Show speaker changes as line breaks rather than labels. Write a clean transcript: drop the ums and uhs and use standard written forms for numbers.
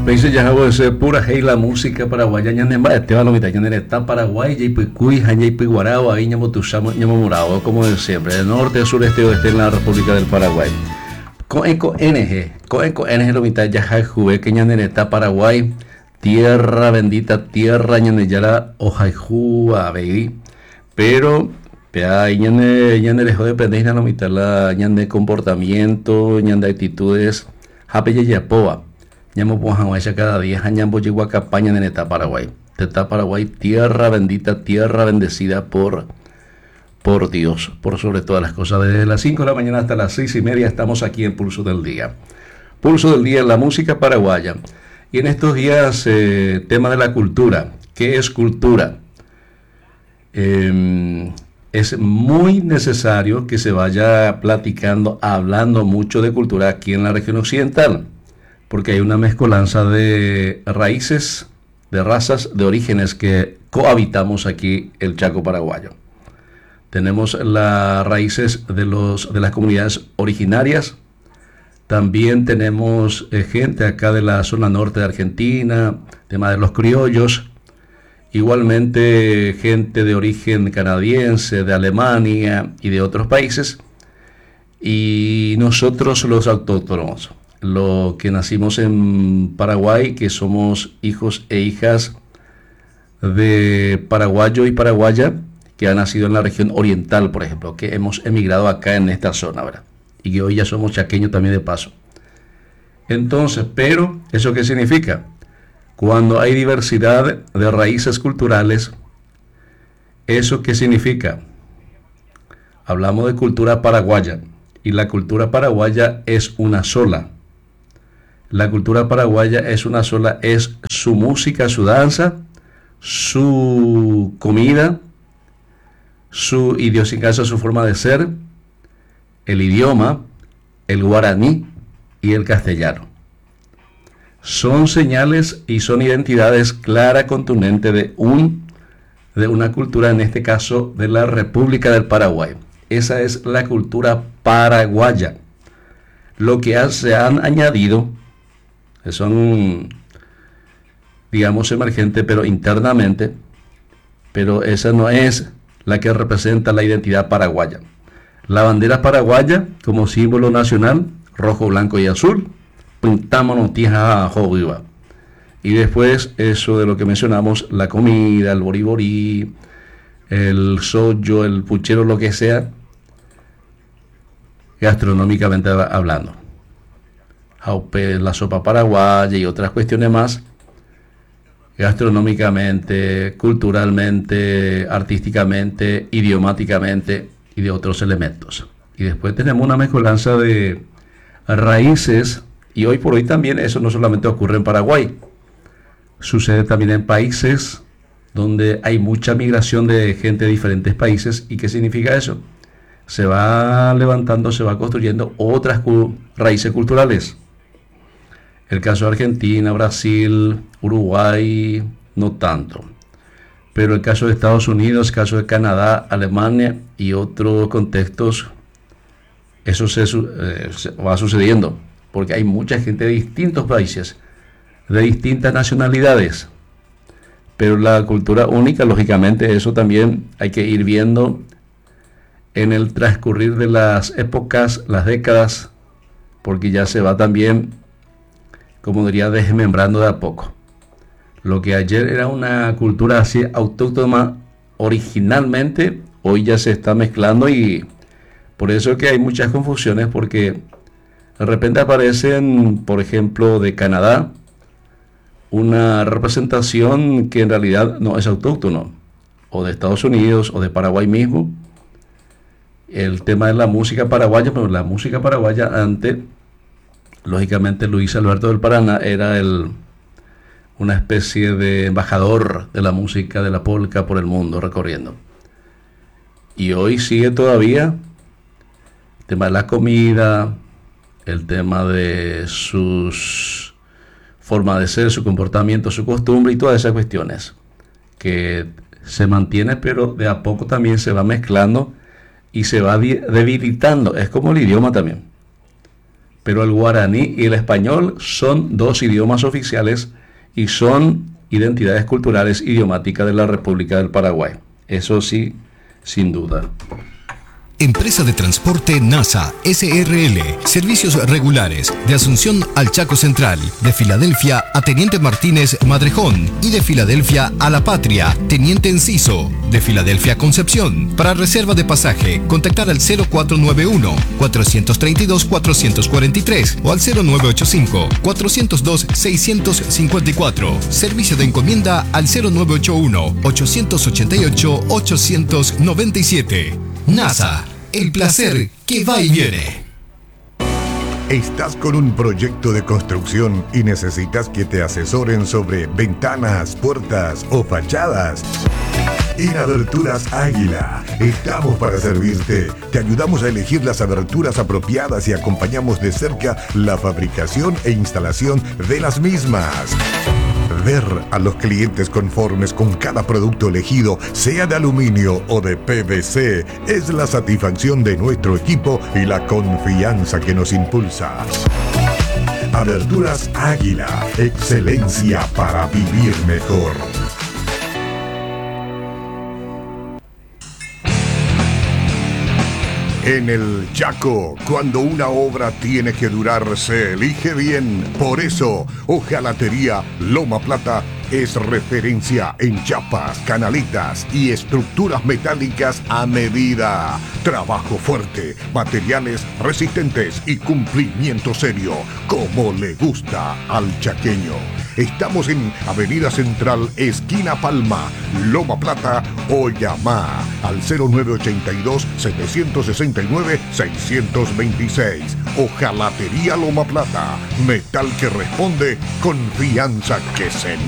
Países ya hago ese pura hey la música paraguaya ñanemba Esteban lo mitad ñanere está Paraguay y pues cuy haña y pues guarao ahí ñamo tusamo ñamo morado como de siempre del norte sureste oeste en la República del Paraguay con eco NG lo mitad ya juve que ñanere está Paraguay tierra bendita tierra ñaneyara ojaijú baby pero pea ñane dejó de depender lo mitad la ñane comportamiento ñane actitudes hape yapoa ñamo Puajaguaya cada día ñambo llegó a campaña en esta Paraguay. Esta Paraguay, tierra bendita, tierra bendecida por Dios, por sobre todas las cosas. Desde las 5 de la mañana hasta las 6:30 estamos aquí en Pulso del Día. Pulso del Día, la música paraguaya. Y en estos días, tema de la cultura. ¿Qué es cultura? Es muy necesario que se vaya platicando, hablando mucho de cultura aquí en la región occidental. Porque hay una mezcolanza de raíces, de razas, de orígenes que cohabitamos aquí el Chaco paraguayo. Tenemos las raíces de las comunidades originarias, también tenemos gente acá de la zona norte de Argentina, tema de los criollos, igualmente gente de origen canadiense, de Alemania y de otros países, y nosotros los autóctonos. Lo que nacimos en Paraguay, que somos hijos e hijas de paraguayo y paraguaya, que han nacido en la región oriental, por ejemplo, que hemos emigrado acá en esta zona, ¿verdad? Y que hoy ya somos chaqueños también de paso. Entonces, pero, ¿eso qué significa? Cuando hay diversidad de raíces culturales, ¿eso qué significa? Hablamos de cultura paraguaya, y la cultura paraguaya es una sola. La cultura paraguaya es una sola, es su música, su danza, su comida, su idiosincrasia, su forma de ser, el idioma, el guaraní y el castellano. Son señales y son identidades claras, contundentes de una cultura, en este caso de la República del Paraguay. Esa es la cultura paraguaya. Lo que se han añadido que son, digamos, emergentes, pero internamente, pero esa no es la que representa la identidad paraguaya. La bandera paraguaya, como símbolo nacional, rojo, blanco y azul, pintámonos tija viva. Y después, eso de lo que mencionamos, la comida, el boriborí, el sollo, el puchero, lo que sea, gastronómicamente hablando. La sopa paraguaya y otras cuestiones más, gastronómicamente, culturalmente, artísticamente, idiomáticamente y de otros elementos. Y después tenemos una mezcolanza de raíces, y hoy por hoy también eso no solamente ocurre en Paraguay, sucede también en países donde hay mucha migración de gente de diferentes países. ¿Y qué significa eso? Se va levantando, se va construyendo otras raíces culturales. El caso de Argentina, Brasil, Uruguay, no tanto. Pero el caso de Estados Unidos, el caso de Canadá, Alemania y otros contextos, eso se va sucediendo. Porque hay mucha gente de distintos países, de distintas nacionalidades. Pero la cultura única, lógicamente, eso también hay que ir viendo en el transcurrir de las épocas, las décadas, porque ya se va también, como diría, desmembrando de a poco. Lo que ayer era una cultura así autóctona originalmente, hoy ya se está mezclando, y por eso es que hay muchas confusiones, porque de repente aparecen, por ejemplo, de Canadá, una representación que en realidad no es autóctono, o de Estados Unidos, o de Paraguay mismo. El tema de la música paraguaya, pero la música paraguaya antes, lógicamente Luis Alberto del Paraná era una especie de embajador de la música de la polca por el mundo recorriendo. Y hoy sigue todavía el tema de la comida, el tema de sus forma de ser, su comportamiento, su costumbre y todas esas cuestiones que se mantiene, pero de a poco también se va mezclando y se va debilitando. Es como el idioma también. pero el guaraní y el español son dos idiomas oficiales y son identidades culturales idiomáticas de la República del Paraguay. Eso sí, sin duda.
Empresa de Transporte NASA SRL. Servicios regulares de Asunción al Chaco Central, de Filadelfia a Teniente Martínez Madrejón y de Filadelfia a La Patria, Teniente Enciso, de Filadelfia a Concepción. Para reserva de pasaje, contactar al 0491-432-443 o al 0985-402-654. Servicio de encomienda al 0981-888-897. NASA, el placer que va y viene.
¿Estás con un proyecto de construcción y necesitas que te asesoren sobre ventanas, puertas o fachadas? En Aberturas Águila estamos para servirte. Te ayudamos a elegir las aberturas apropiadas y acompañamos de cerca la fabricación e instalación de las mismas. Ver a los clientes conformes con cada producto elegido, sea de aluminio o de PVC, es la satisfacción de nuestro equipo y la confianza que nos impulsa. Aberturas Águila, excelencia para vivir mejor. En el Chaco, cuando una obra tiene que durar, se elige bien. Por eso, Hojalatería Loma Plata es referencia en chapas, canaletas y estructuras metálicas a medida. Trabajo fuerte, materiales resistentes y cumplimiento serio, como le gusta al chaqueño. Estamos en Avenida Central, esquina Palma, Loma Plata, o llama al 0982-769-626. Hojalatería Loma Plata, metal que responde, confianza que se